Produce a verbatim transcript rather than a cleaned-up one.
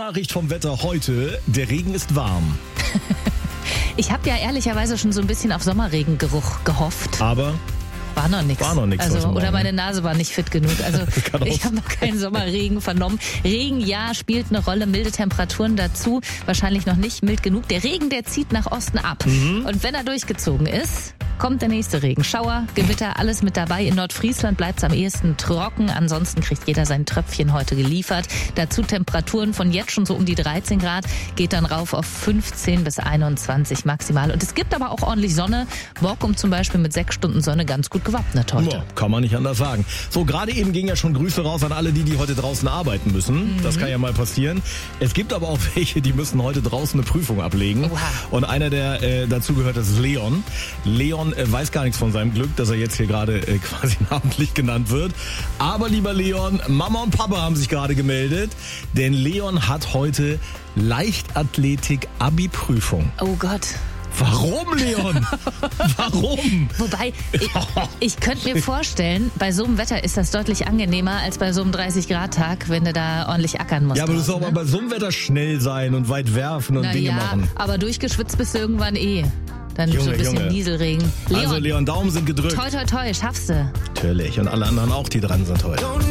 Nachricht vom Wetter heute. Der Regen ist warm. Ich habe ja ehrlicherweise schon so ein bisschen auf Sommerregengeruch gehofft. Aber war noch nichts. War noch nichts. Also, oder meine Nase war nicht fit genug. Also ich habe noch keinen Sommerregen vernommen. Regen, ja, spielt eine Rolle. Milde Temperaturen dazu. Wahrscheinlich noch nicht mild genug. Der Regen, der zieht nach Osten ab. Mhm. Und wenn er durchgezogen ist, kommt der nächste Regen. Schauer, Gewitter, alles mit dabei. In Nordfriesland bleibt es am ehesten trocken. Ansonsten kriegt jeder sein Tröpfchen heute geliefert. Dazu Temperaturen von jetzt schon so um die dreizehn Grad. Geht dann rauf auf fünfzehn bis einundzwanzig maximal. Und es gibt aber auch ordentlich Sonne. Borkum zum Beispiel mit sechs Stunden Sonne ganz gut gewappnet heute. Ja, kann man nicht anders sagen. So, gerade eben ging ja schon Grüße raus an alle die, die heute draußen arbeiten müssen. Mhm. Das kann ja mal passieren. Es gibt aber auch welche, die müssen heute draußen eine Prüfung ablegen. Oha. Und einer, der äh, dazu gehört, das ist Leon. Leon äh, weiß gar nichts von seinem Glück, dass er jetzt hier gerade äh, quasi namentlich genannt wird. Aber lieber Leon, Mama und Papa haben sich gerade gemeldet, denn Leon hat heute Leichtathletik-Abi-Prüfung. Oh Gott. Warum, Leon? Warum? Wobei, ich, ich könnte mir vorstellen, bei so einem Wetter ist das deutlich angenehmer als bei so einem dreißig Grad Tag, wenn du da ordentlich ackern musst. Ja, aber du draußen, sollst auch ne? mal bei so einem Wetter schnell sein und weit werfen und Na Dinge ja, machen. Aber durchgeschwitzt bist du irgendwann eh. Dann Junge, so ein bisschen Junge. Nieselregen. Leon, also Leon, Daumen sind gedrückt. toi toi toi, schaffst du. Natürlich. Und alle anderen auch, die dran sind heute.